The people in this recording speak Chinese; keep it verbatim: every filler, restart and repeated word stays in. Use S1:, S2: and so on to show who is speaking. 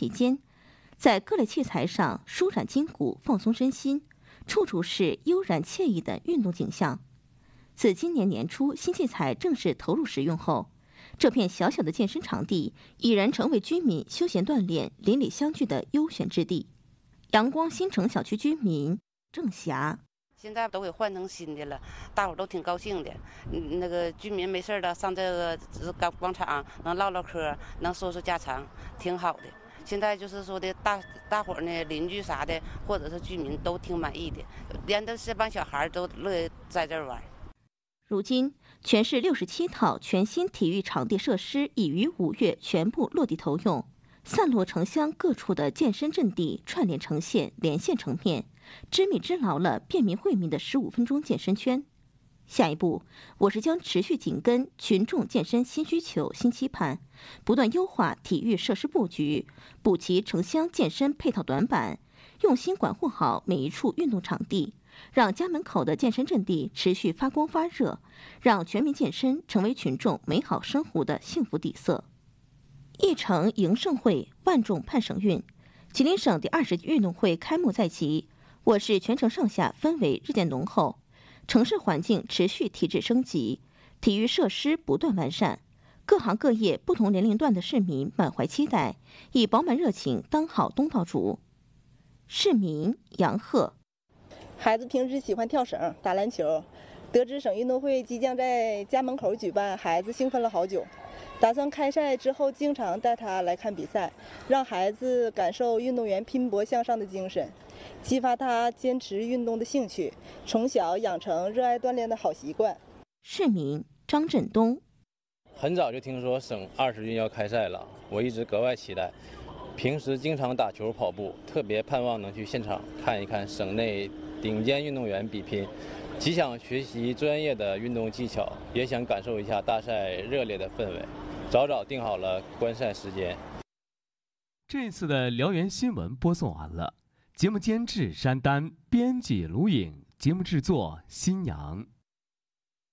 S1: 期间，在各类器材上舒展筋骨、放松身心，处处是悠然惬意的运动景象。自今年年初新器材正式投入使用后，这片小小的健身场地已然成为居民休闲锻炼、邻里相聚的优选之地。阳光新城小区居民郑霞。
S2: 现在都给换成新的了，大伙都挺高兴的。嗯，那个居民没事的上这个广广场能唠唠嗑，能说说家常，挺好的。现在就是说的大大伙儿呢，邻居啥的，或者是居民都挺满意的，连这这帮小孩都乐意在这儿玩。
S1: 如今，全市六十七套全新体育场地设施已于五月全部落地投用，散落城乡各处的健身阵地串联成线、连线成面，织密织牢了便民惠民的十五分钟健身圈。下一步，我市将持续紧跟群众健身新需求、新期盼，不断优化体育设施布局，补齐城乡健身配套短板，用心管护好每一处运动场地，让家门口的健身阵地持续发光发热，让全民健身成为群众美好生活的幸福底色。一城迎盛会，万众盼省运。吉林省第二十运动会开幕在即，我市全城上下氛围日渐浓厚，城市环境持续提质升级，体育设施不断完善，各行各业不同年龄段的市民满怀期待，以饱满热情当好东道主。市民杨贺。
S3: 孩子平时喜欢跳绳、打篮球，得知省运动会即将在家门口举办，孩子兴奋了好久，打算开赛之后经常带他来看比赛，让孩子感受运动员拼搏向上的精神，激发他坚持运动的兴趣，从小养成热爱锻炼的好习惯。
S1: 市民张振东。
S4: 很早就听说省二十运要开赛了，我一直格外期待。平时经常打球跑步，特别盼望能去现场看一看省内顶尖运动员比拼，既想学习专业的运动技巧，也想感受一下大赛热烈的氛围。早早定好了观赛时间。
S5: 这次的辽源新闻播送完了，节目监制山丹，编辑卢颖，节目制作新阳。